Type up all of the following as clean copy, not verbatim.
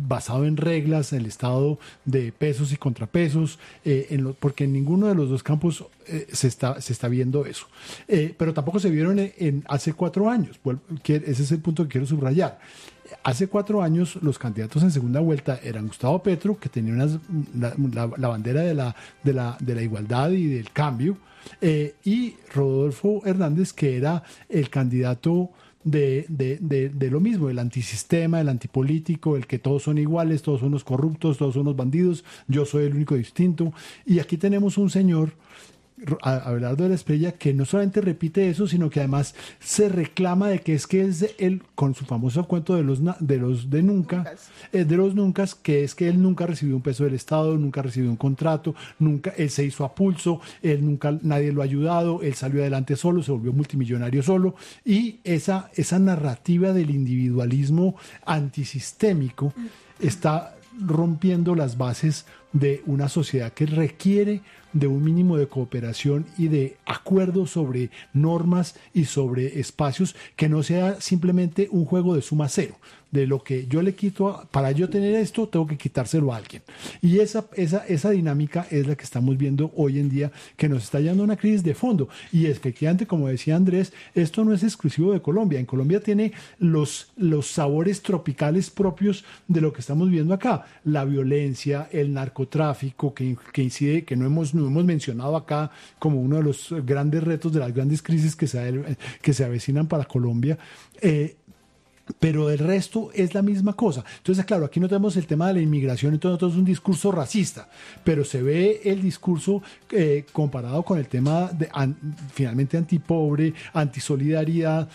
basado en reglas, el estado de pesos y contrapesos, porque en ninguno de los dos campos se está viendo eso. Pero tampoco se vieron hace 4 años. Ese es el punto que quiero subrayar. Hace 4 años los candidatos en segunda vuelta eran Gustavo Petro, que tenía la bandera de la igualdad y del cambio, y Rodolfo Hernández, que era el candidato de lo mismo, el antisistema, el antipolítico, el que todos son iguales, todos son los corruptos, todos son los bandidos, yo soy el único distinto. Y aquí tenemos un señor, Abelardo de la Espriella, que no solamente repite eso, sino que además se reclama de que es él, con su famoso cuento de los nunca, que es que él nunca recibió un peso del Estado, nunca recibió un contrato, nunca, él se hizo a pulso, nadie lo ha ayudado, él salió adelante solo, se volvió multimillonario solo, y esa narrativa del individualismo antisistémico está rompiendo las bases de una sociedad que requiere de un mínimo de cooperación y de acuerdo sobre normas y sobre espacios, que no sea simplemente un juego de suma cero, de lo que yo le quito, para yo tener esto tengo que quitárselo a alguien. Y esa dinámica es la que estamos viendo hoy en día, que nos está llevando a una crisis de fondo. Y efectivamente, como decía Andrés, esto no es exclusivo de Colombia. En Colombia tiene los sabores tropicales propios de lo que estamos viendo acá. La violencia, el narcotráfico, que incide, que no hemos mencionado acá como uno de los grandes retos, de las grandes crisis que se avecinan para Colombia. Pero el resto es la misma cosa. Entonces, claro, aquí no tenemos el tema de la inmigración, entonces es un discurso racista, pero se ve el discurso comparado con el tema finalmente antipobre, antisolidaridad,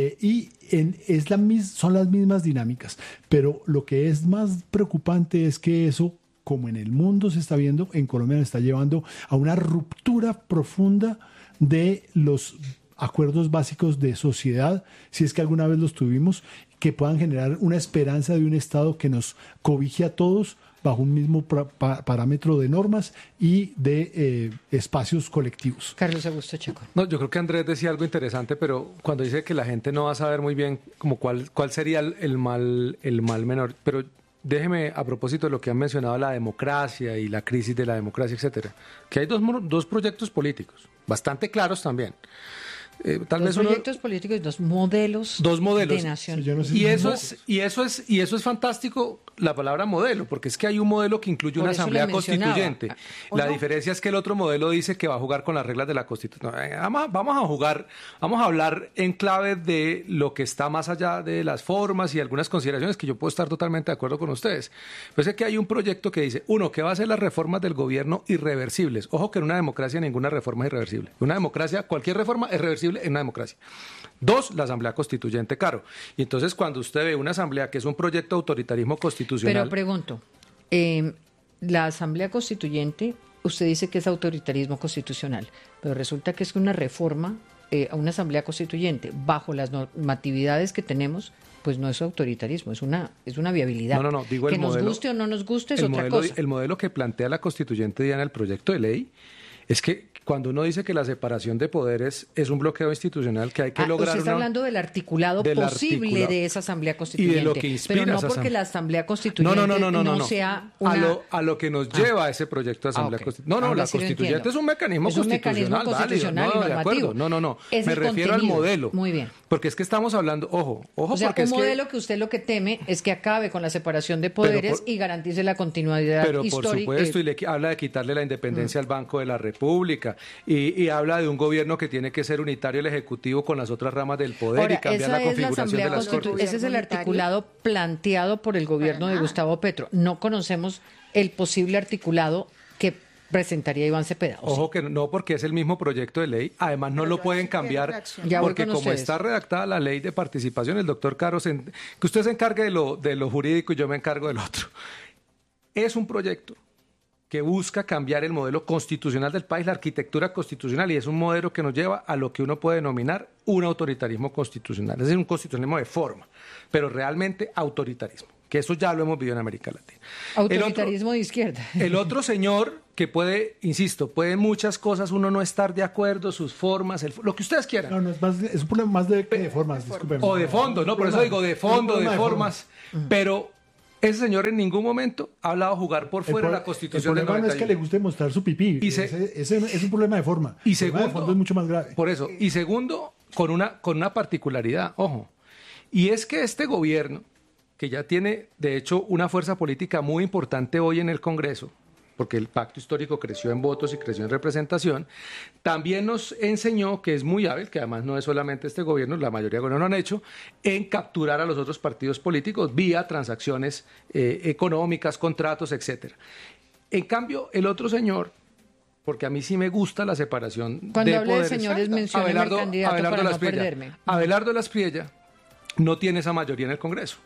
son las mismas dinámicas. Pero lo que es más preocupante es que eso, como en el mundo se está viendo, en Colombia nos está llevando a una ruptura profunda de los acuerdos básicos de sociedad, si es que alguna vez los tuvimos, que puedan generar una esperanza de un Estado que nos cobije a todos bajo un mismo parámetro de normas y de espacios colectivos. Carlos Augusto Checo. No, yo creo que Andrés decía algo interesante, pero cuando dice que la gente no va a saber muy bien como cuál sería el mal menor, pero déjeme, a propósito de lo que han mencionado, la democracia y la crisis de la democracia, etcétera, que hay dos proyectos políticos bastante claros también. Dos proyectos políticos y dos modelos de nación. Y eso es fantástico, la palabra modelo, porque es que hay un modelo que incluye una asamblea constituyente. La diferencia es que el otro modelo dice que va a jugar con las reglas de la Constitución. Vamos a hablar en clave de lo que está más allá de las formas y algunas consideraciones que yo puedo estar totalmente de acuerdo con ustedes. Pues es que hay un proyecto que dice, uno, que va a ser las reformas del gobierno irreversibles. Ojo, que en una democracia ninguna reforma es irreversible. En una democracia cualquier reforma es reversible en una democracia. 2, la asamblea constituyente, Caro. Y entonces cuando usted ve una asamblea que es un proyecto de autoritarismo constitucional... Pero pregunto, la asamblea constituyente, usted dice que es autoritarismo constitucional, pero resulta que es una reforma a una asamblea constituyente bajo las normatividades que tenemos, pues no es autoritarismo, es una viabilidad. No, digo que el modelo, nos guste o no nos guste es otra cosa. El modelo que plantea la constituyente, Diana, el proyecto de ley, es que cuando uno dice que la separación de poderes es un bloqueo institucional que hay que lograr... Usted está hablando del articulado posible de esa asamblea constituyente. Y de lo que inspira pero no porque la asamblea constituyente no sea una... A lo que nos lleva a ese proyecto de asamblea constituyente. No, la constituyente es un mecanismo constitucional. Y normativo. No. Me refiero al modelo. Muy bien. Porque es que estamos hablando... Ojo, o sea, porque un modelo que usted lo que teme es que acabe con la separación de poderes y garantice la continuidad histórica. Pero por supuesto, y habla de quitarle la independencia al Banco de la República. Y habla de un gobierno que tiene que ser unitario el Ejecutivo con las otras ramas del poder. Ahora, y cambiar la configuración de las Cortes. Ese es el articulado planteado por el gobierno de Gustavo Petro. No conocemos el posible articulado que presentaría Iván Cepeda. Ojo que no, porque es el mismo proyecto de ley. Además, no lo pueden cambiar porque como está redactada la ley de participación, el doctor Caro, que usted se encargue de lo jurídico y yo me encargo del otro. Es un proyecto que busca cambiar el modelo constitucional del país, la arquitectura constitucional, y es un modelo que nos lleva a lo que uno puede denominar un autoritarismo constitucional, es decir, un constitucionalismo de forma, pero realmente autoritarismo, que eso ya lo hemos vivido en América Latina. Autoritarismo de izquierda. El otro señor que puede, insisto, puede muchas cosas, uno no estar de acuerdo, sus formas, lo que ustedes quieran. No, es un problema más de formas, discúlpeme. O de fondo, ¿no? Por eso digo de fondo, de formas, pero... Ese señor en ningún momento ha hablado de jugar por fuera de la Constitución del 91. El problema no es que le guste mostrar su pipí. Ese es un problema de forma. Y el problema de fondo es mucho más grave. Por eso. Y segundo, con una particularidad, ojo. Y es que este gobierno, que ya tiene, de hecho, una fuerza política muy importante hoy en el Congreso, porque el pacto histórico creció en votos y creció en representación, también nos enseñó que es muy hábil, que además no es solamente este gobierno, la mayoría de gobiernos lo han hecho, en capturar a los otros partidos políticos vía transacciones económicas, contratos, etcétera. En cambio, el otro señor, porque a mí sí me gusta la separación de poderes. Cuando hable de señores, mencióneme al candidato para no perderme. Abelardo de la Espriella no tiene esa mayoría en el Congreso.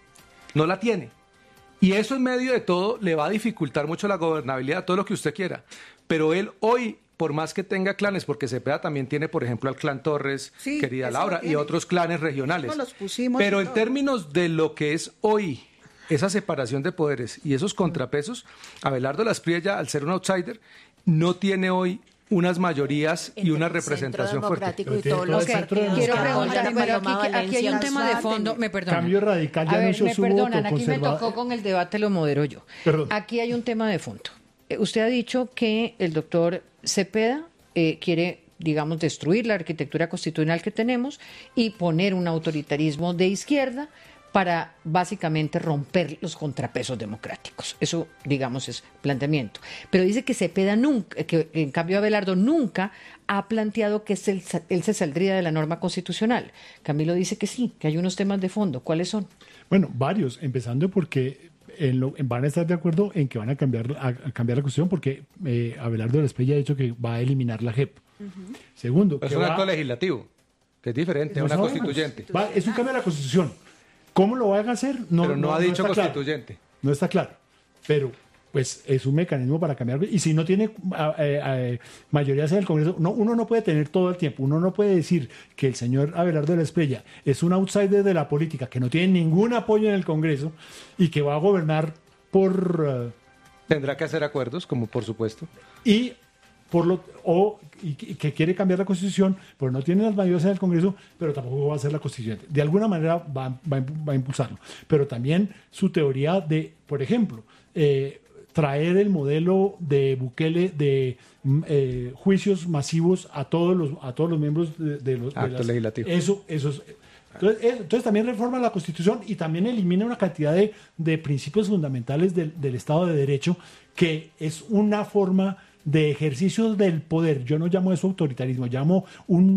No la tiene. Y eso en medio de todo le va a dificultar mucho la gobernabilidad, todo lo que usted quiera. Pero él hoy, por más que tenga clanes, porque Cepeda también tiene, por ejemplo, al clan Torres, sí, querida Laura, y otros clanes regionales. Pero en términos de lo que es hoy esa separación de poderes y esos contrapesos, Abelardo de la Espriella, al ser un outsider, no tiene hoy unas mayorías y una representación fuerte. Y todos los quiero preguntar, pero aquí hay un tema de fondo, me perdonan. Cambio Radical ya anunció su voto. Aquí me tocó con el debate, lo modero yo. Perdón. Aquí hay un tema de fondo. Usted ha dicho que el doctor Cepeda quiere, digamos, destruir la arquitectura constitucional que tenemos y poner un autoritarismo de izquierda para básicamente romper los contrapesos democráticos. Eso, digamos, es planteamiento. Pero dice que Cepeda nunca, que en cambio Abelardo nunca ha planteado que él se saldría de la norma constitucional. Camilo dice que sí, que hay unos temas de fondo. ¿Cuáles son? Bueno, varios, empezando porque van a estar de acuerdo en que van a cambiar la Constitución porque Abelardo de la Espriella ha dicho que va a eliminar la JEP. Segundo, es un acto legislativo, que es diferente a una constituyente. Es un cambio de la Constitución. ¿Cómo lo van a hacer? Pero no ha dicho constituyente. Claro. No está claro. Pero, pues, es un mecanismo para cambiar. Y si no tiene mayoría en el Congreso, uno no puede tener todo el tiempo. Uno no puede decir que el señor Abelardo de la Espriella es un outsider de la política, que no tiene ningún apoyo en el Congreso y que va a gobernar por... Tendrá que hacer acuerdos, como por supuesto. Y que quiere cambiar la Constitución, pero no tiene las mayorías en el Congreso, pero tampoco va a ser la Constituyente. De alguna manera va a impulsarlo. Pero también su teoría de, por ejemplo, traer el modelo de Bukele de juicios masivos a todos los miembros de los actos legislativos. Eso es. Entonces también reforma la Constitución y también elimina una cantidad de principios fundamentales del Estado de Derecho, que es una forma de ejercicio del poder. Yo no llamo eso autoritarismo, llamo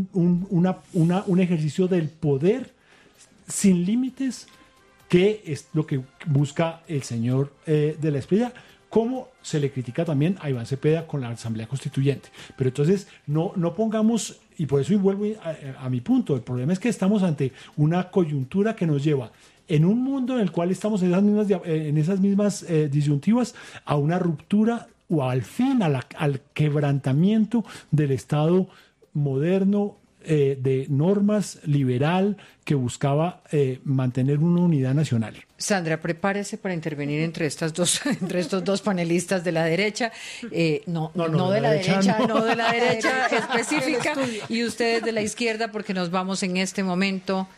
un ejercicio del poder sin límites, que es lo que busca el señor de la Espriella, como se le critica también a Iván Cepeda con la Asamblea Constituyente. Pero entonces no pongamos, y por eso vuelvo a mi punto, el problema es que estamos ante una coyuntura que nos lleva en un mundo en el cual estamos en esas mismas disyuntivas a una ruptura o al fin al quebrantamiento del Estado moderno de normas liberal que buscaba mantener una unidad nacional. Sandra, prepárese para intervenir entre estos dos panelistas de la derecha, no de la derecha específica, y ustedes de la izquierda, porque nos vamos en este momento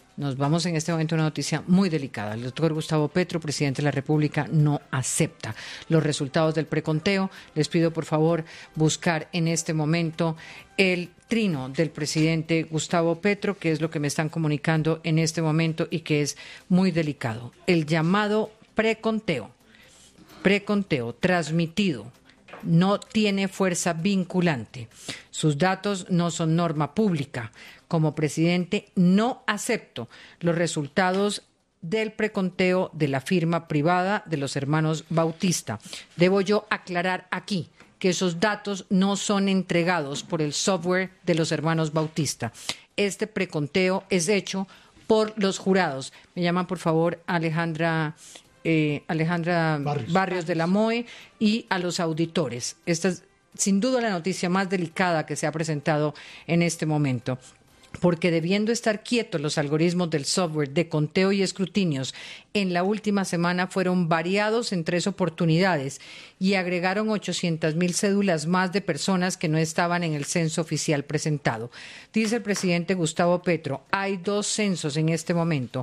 a una noticia muy delicada. El doctor Gustavo Petro, presidente de la República, no acepta los resultados del preconteo. Les pido, por favor, buscar en este momento el trino del presidente Gustavo Petro, que es lo que me están comunicando en este momento y que es muy delicado. El llamado preconteo transmitido, no tiene fuerza vinculante. Sus datos no son norma pública. Como presidente, no acepto los resultados del preconteo de la firma privada de los hermanos Bautista. Debo yo aclarar aquí que esos datos no son entregados por el software de los hermanos Bautista. Este preconteo es hecho por los jurados. Me llaman, por favor, Alejandra Barrios de la MOE y a los auditores. Esta es sin duda la noticia más delicada que se ha presentado en este momento, porque debiendo estar quietos los algoritmos del software de conteo y escrutinios, en la última semana fueron variados en 3 oportunidades y agregaron 800,000 cédulas más de personas que no estaban en el censo oficial presentado. Dice el presidente Gustavo Petro, hay 2 censos en este momento,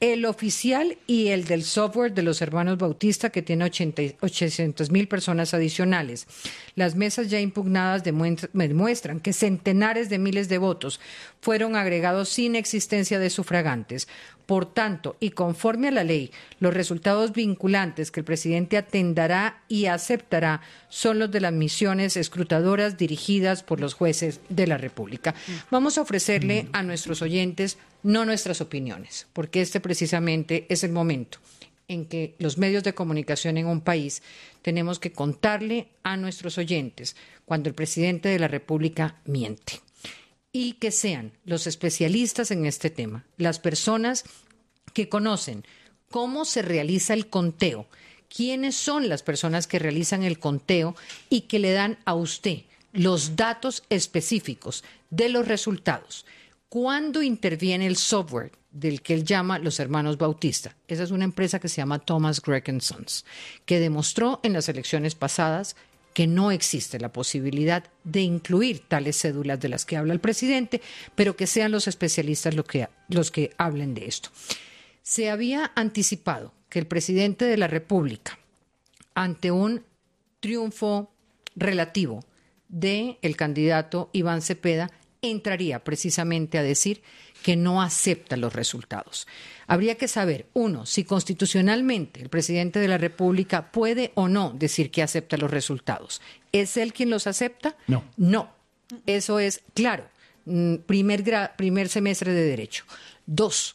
el oficial y el del software de los hermanos Bautista, que tiene 800,000 personas adicionales. Las mesas ya impugnadas demuestran que centenares de miles de votos fueron agregados sin existencia de sufragantes. Por tanto, y conforme a la ley, los resultados vinculantes que el presidente atenderá y aceptará son los de las misiones escrutadoras dirigidas por los jueces de la República. Vamos a ofrecerle a nuestros oyentes no nuestras opiniones, porque este precisamente es el momento en que los medios de comunicación en un país tenemos que contarle a nuestros oyentes cuando el presidente de la República miente. Y que sean los especialistas en este tema, las personas que conocen cómo se realiza el conteo, quiénes son las personas que realizan el conteo y que le dan a usted los datos específicos de los resultados. ¿Cuándo interviene el software del que él llama los hermanos Bautista? Esa es una empresa que se llama Thomas Gregg & Sons, que demostró en las elecciones pasadas que no existe la posibilidad de incluir tales cédulas de las que habla el presidente, pero que sean los especialistas los que hablen de esto. Se había anticipado que el presidente de la República, ante un triunfo relativo del candidato Iván Cepeda, entraría precisamente a decir que no acepta los resultados. Habría que saber, uno, si constitucionalmente el presidente de la República puede o no decir que acepta los resultados. ¿Es él quien los acepta? No. No. Eso es claro. Primer semestre de Derecho. 2.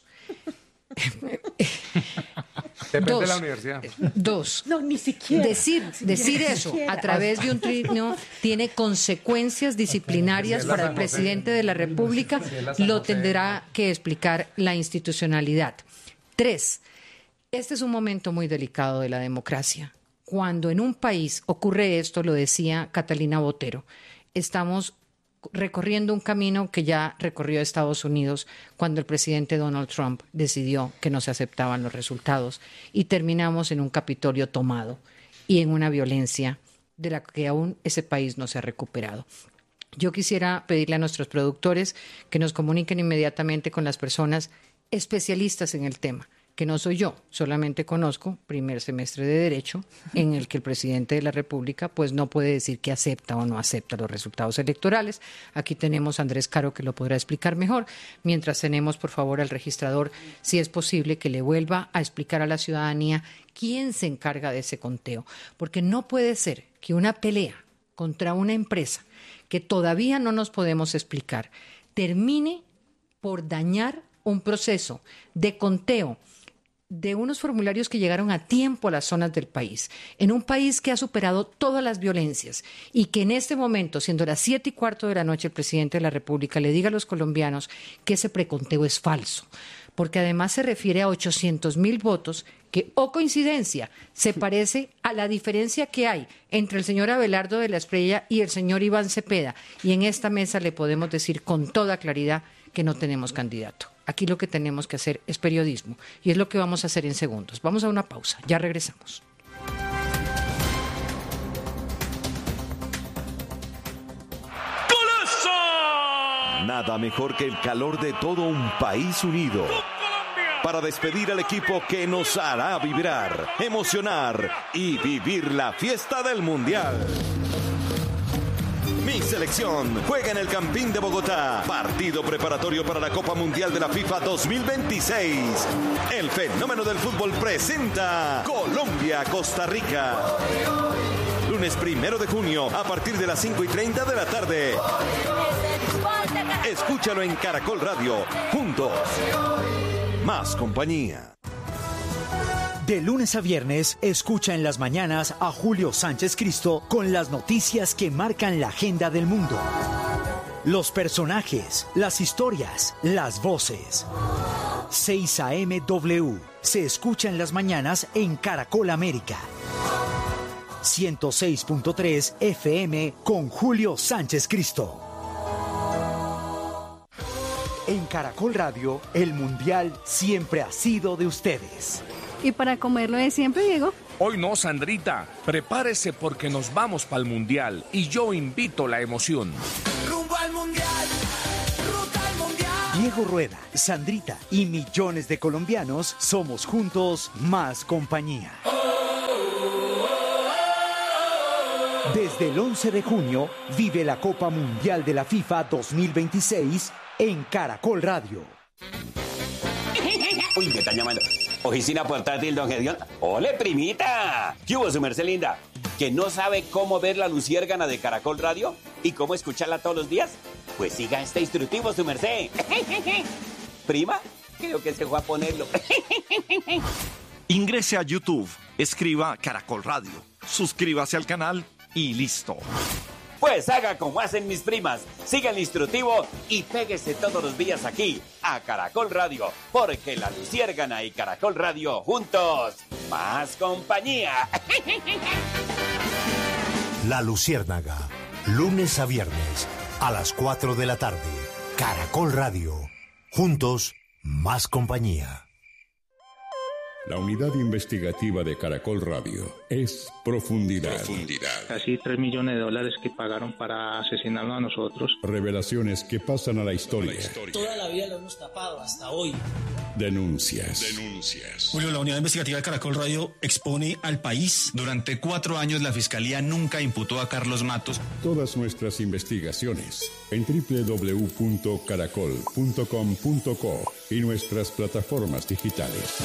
Depende de la universidad. 2. No, ni siquiera. Decir eso a través de un trino tiene consecuencias disciplinarias para el presidente de la República. Lo tendrá que explicar la institucionalidad. 3. Este es un momento muy delicado de la democracia. Cuando en un país ocurre esto, lo decía Catalina Botero, estamos recorriendo un camino que ya recorrió Estados Unidos cuando el presidente Donald Trump decidió que no se aceptaban los resultados y terminamos en un Capitolio tomado y en una violencia de la que aún ese país no se ha recuperado. Yo quisiera pedirle a nuestros productores que nos comuniquen inmediatamente con las personas especialistas en el tema, que no soy yo, solamente conozco primer semestre de Derecho en el que el presidente de la República pues no puede decir que acepta o no acepta los resultados electorales. Aquí tenemos a Andrés Caro que lo podrá explicar mejor, mientras tenemos por favor al registrador, si es posible que le vuelva a explicar a la ciudadanía quién se encarga de ese conteo, porque no puede ser que una pelea contra una empresa que todavía no nos podemos explicar termine por dañar un proceso de conteo de unos formularios que llegaron a tiempo a las zonas del país, en un país que ha superado todas las violencias y que en este momento, siendo las 7:15 de la noche, el presidente de la República le diga a los colombianos que ese preconteo es falso, porque además se refiere a 800,000 votos que, oh coincidencia, se parece a la diferencia que hay entre el señor Abelardo de la Espriella y el señor Iván Cepeda, y en esta mesa le podemos decir con toda claridad que no tenemos candidato. Aquí lo que tenemos que hacer es periodismo y es lo que vamos a hacer en segundos. Vamos a una pausa, ya regresamos. ¡Golazo! Nada mejor que el calor de todo un país unido para despedir al equipo que nos hará vibrar, emocionar y vivir la fiesta del Mundial. Mi selección juega en el Campín de Bogotá. Partido preparatorio para la Copa Mundial de la FIFA 2026. El fenómeno del fútbol presenta Colombia-Costa Rica. Lunes 1 de junio a partir de las 5:30 de la tarde. Escúchalo en Caracol Radio. Juntos. Más compañía. De lunes a viernes, escucha en las mañanas a Julio Sánchez Cristo con las noticias que marcan la agenda del mundo. Los personajes, las historias, las voces. 6 AM W se escucha en las mañanas en Caracol América. 106.3 FM con Julio Sánchez Cristo. En Caracol Radio, el Mundial siempre ha sido de ustedes. ¿Y para comerlo de siempre, Diego? Hoy no, Sandrita. Prepárese porque nos vamos para el Mundial y yo invito la emoción. Diego Diego Rueda, Sandrita y millones de colombianos somos juntos más compañía. Desde el 11 de junio vive la Copa Mundial de la FIFA 2026 en Caracol Radio. Uy, me están llamando. Oficina portátil, don Gedión. ¡Ole, primita! ¿Qué hubo, su merced linda? ¿Que no sabe cómo ver la luciérgana de Caracol Radio? ¿Y cómo escucharla todos los días? Pues siga este instructivo, su merced. ¿Prima? Creo que se fue a ponerlo. Ingrese a YouTube, escriba Caracol Radio, suscríbase al canal y listo. Pues haga como hacen mis primas, siga el instructivo y péguese todos los días aquí, a Caracol Radio, porque la luciérgana y Caracol Radio juntos, más compañía. La Luciérnaga, lunes a viernes, a las 4 de la tarde, Caracol Radio, juntos, más compañía. La unidad investigativa de Caracol Radio es Profundidad. Casi $3 millones que pagaron para asesinarnos a nosotros. Revelaciones que pasan a la historia. Toda la vida lo hemos tapado hasta hoy. Denuncias. Julio, la unidad investigativa de Caracol Radio expone al país. Durante 4 años la Fiscalía nunca imputó a Carlos Matos. Todas nuestras investigaciones en www.caracol.com.co y nuestras plataformas digitales.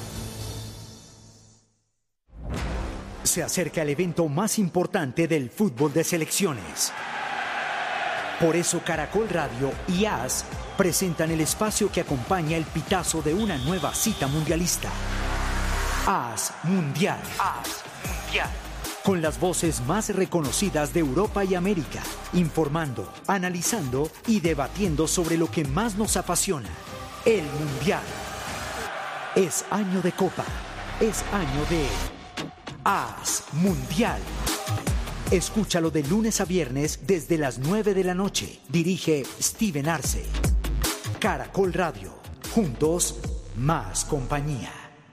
Se acerca el evento más importante del fútbol de selecciones. Por eso Caracol Radio y AS presentan el espacio que acompaña el pitazo de una nueva cita mundialista. AS Mundial. Con las voces más reconocidas de Europa y América, informando, analizando y debatiendo sobre lo que más nos apasiona, el Mundial. Es año de Copa, es año de AS Mundial. Escúchalo de lunes a viernes desde las 9 de la noche. Dirige Steven Arce. Caracol Radio. Juntos, más compañía.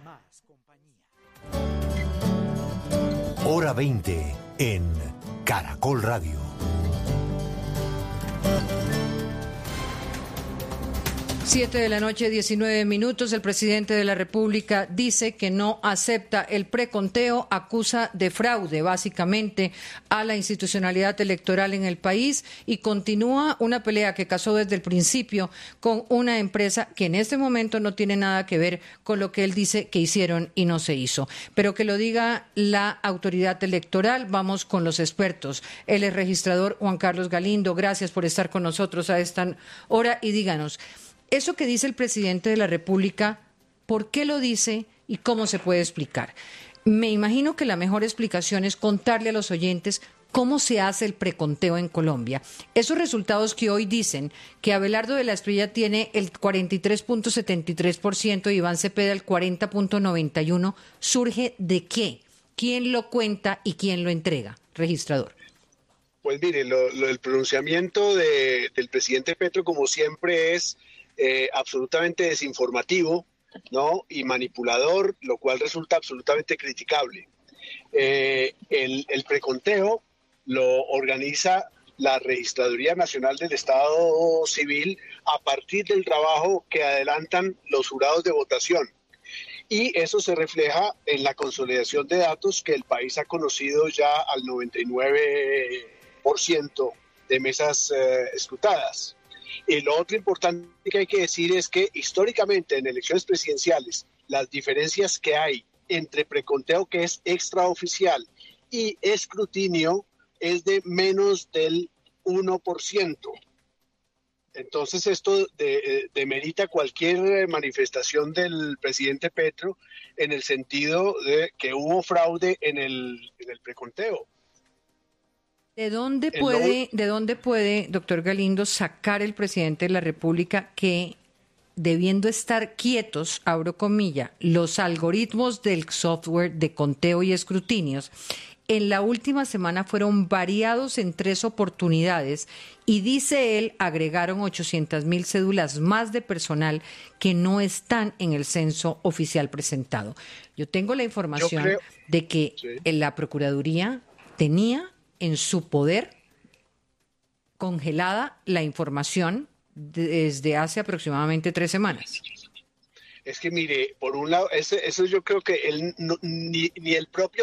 Hora 20 en Caracol Radio. 7 de la noche, 19 minutos. El presidente de la República dice que no acepta el preconteo, acusa de fraude básicamente a la institucionalidad electoral en el país y continúa una pelea que casó desde el principio con una empresa que en este momento no tiene nada que ver con lo que él dice que hicieron y no se hizo. Pero que lo diga la autoridad electoral. Vamos con los expertos. Él es registrador Juan Carlos Galindo. Gracias por estar con nosotros a esta hora y díganos, eso que dice el presidente de la República, ¿por qué lo dice y cómo se puede explicar? Me imagino que la mejor explicación es contarle a los oyentes cómo se hace el preconteo en Colombia. Esos resultados que hoy dicen que Abelardo de la Espriella tiene el 43.73% y Iván Cepeda el 40.91%, ¿surge de qué? ¿Quién lo cuenta y quién lo entrega? Registrador. Pues mire, el pronunciamiento del presidente Petro, como siempre, es absolutamente desinformativo, ¿no? Y manipulador, lo cual resulta absolutamente criticable. El preconteo lo organiza la Registraduría Nacional del Estado Civil a partir del trabajo que adelantan los jurados de votación. Y eso se refleja en la consolidación de datos que el país ha conocido ya al 99% de mesas escrutadas. Y lo otro importante que hay que decir es que históricamente en elecciones presidenciales las diferencias que hay entre preconteo, que es extraoficial, y escrutinio es de menos del 1%. Entonces esto demerita cualquier manifestación del presidente Petro en el sentido de que hubo fraude en el preconteo. ¿De dónde puede, doctor Galindo, sacar el presidente de la República que, debiendo estar quietos, abro comilla, los algoritmos del software de conteo y escrutinios, en la última semana fueron variados en 3 oportunidades y, dice él, agregaron 800,000 cédulas más de personal que no están en el censo oficial presentado? Yo tengo la información de que la Procuraduría tenía en su poder congelada la información desde hace aproximadamente 3 semanas. Es que mire, por un lado, eso yo creo que él ni el propio